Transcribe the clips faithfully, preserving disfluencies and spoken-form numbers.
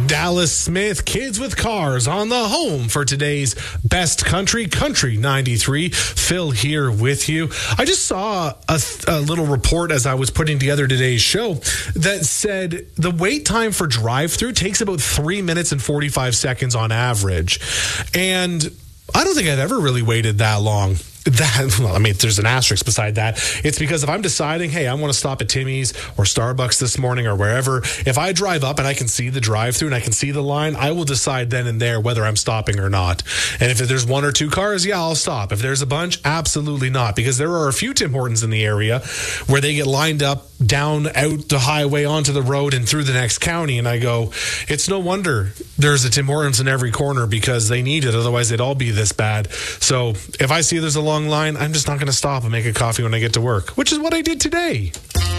Dallas Smith, Kids with Cars on the home for today's Best Country, Country ninety-three. Phil here with you. I just saw a, a little report as I was putting together today's show that said the wait time for drive-through takes about three minutes and forty-five seconds on average. And I don't think I've ever really waited that long. That, well, I mean, there's an asterisk beside that. It's because if I'm deciding, hey, I want to stop at Timmy's or Starbucks this morning or wherever, if I drive up and I can see the drive-through and I can see the line, I will decide then and there whether I'm stopping or not. And if there's one or two cars, yeah, I'll stop. If there's a bunch, absolutely not. Because there are a few Tim Hortons in the area where they get lined up down out the highway onto the road and through the next county. And I go, it's no wonder there's a Tim Hortons in every corner because they need it. Otherwise, they'd all be this bad. So if I see there's a long line, I'm just not going to stop and make a coffee when I get to work, which is what I did today.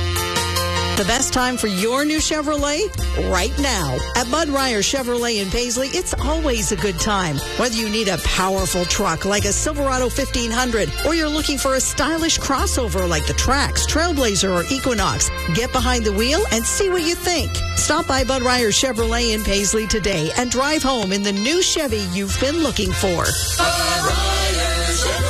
The best time for your new Chevrolet? Right now. At Bud Ryer Chevrolet in Paisley, it's always a good time. Whether you need a powerful truck like a Silverado fifteen hundred or you're looking for a stylish crossover like the Trax, Trailblazer, or Equinox, get behind the wheel and see what you think. Stop by Bud Ryer Chevrolet in Paisley today and drive home in the new Chevy you've been looking for. Bud Ryer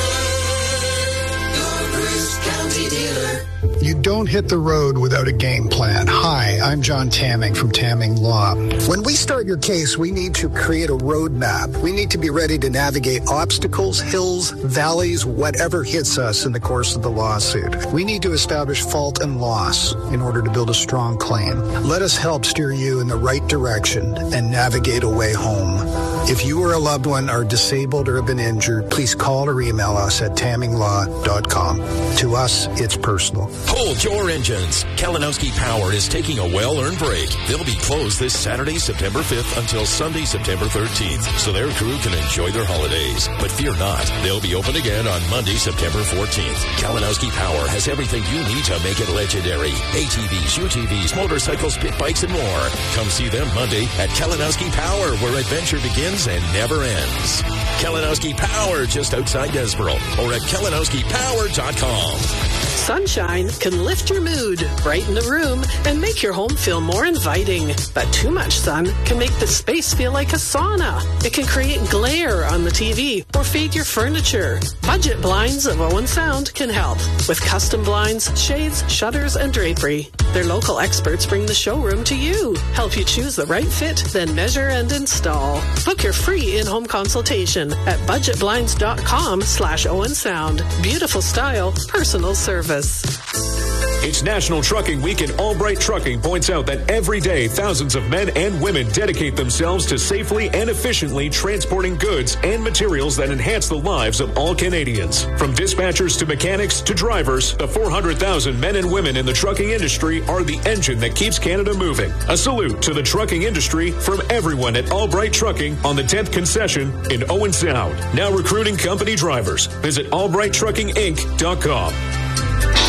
Chevrolet, your Bruce County dealer. You don't hit the road without a game plan. Hi, I'm John Tamming from Tamming Law. When we start your case, we need to create a roadmap. We need to be ready to navigate obstacles, hills, valleys, whatever hits us in the course of the lawsuit. We need to establish fault and loss in order to build a strong claim. Let us help steer you in the right direction and navigate a way home. If you or a loved one are disabled or have been injured, please call or email us at tamming law dot com. To us, it's personal. Hold your engines. Kalinowski Power is taking a well-earned break. They'll be closed this Saturday, September fifth until Sunday, September thirteenth, so their crew can enjoy their holidays. But fear not, they'll be open again on Monday, September fourteenth. Kalinowski Power has everything you need to make it legendary. A T Vs, U T Vs, motorcycles, pit bikes, and more. Come see them Monday at Kalinowski Power, where adventure begins and never ends. Kalinowski Power, just outside Desboro, or at kalinowski power dot com. Sunshine can lift your mood, brighten the room, and make your home feel more inviting. But too much sun can make the space feel like a sauna. It can create glare on the T V or fade your furniture. Budget Blinds of Owen Sound can help with custom blinds, shades, shutters, and drapery. Their local experts bring the showroom to you, help you choose the right fit, then measure and install. Book your free in-home consultation at budget blinds dot com slash Owen Sound. Beautiful style, personal service. It's National Trucking Week, and Albright Trucking points out that every day thousands of men and women dedicate themselves to safely and efficiently transporting goods and materials that enhance the lives of all Canadians. From dispatchers to mechanics to drivers, the four hundred thousand men and women in the trucking industry are the engine that keeps Canada moving. A salute to the trucking industry from everyone at Albright Trucking on the tenth concession in Owen Sound. Now recruiting company drivers. Visit albright trucking inc dot com.